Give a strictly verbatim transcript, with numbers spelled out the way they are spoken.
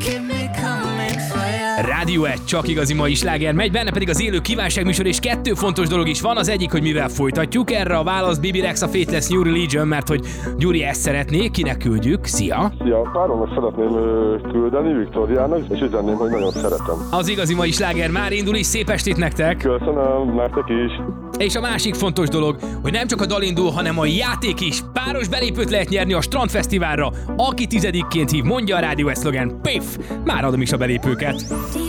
Rádió egy, csak igazi mai sláger megy, benne pedig az élő kívánságműsor, és kettő fontos dolog is van. Az egyik, hogy mivel folytatjuk, erre a válasz Bibi Rexa, Faithless, New Religion, mert hogy Gyuri ezt szeretné, kinek küldjük? Szia! Szia! Páromnak szeretném küldeni, Viktóriának, és üzenném, hogy nagyon szeretem. Az igazi mai sláger már indul, és szép estét nektek! Köszönöm, nektek is! És a másik fontos dolog, hogy nem csak a dal indul, hanem a játék is. Páros belépőt lehet nyerni a Strandfesztiválra. Aki tizedikként hív, mondja a Rádió egy szlogen, Piff! Már adom is a belépőket.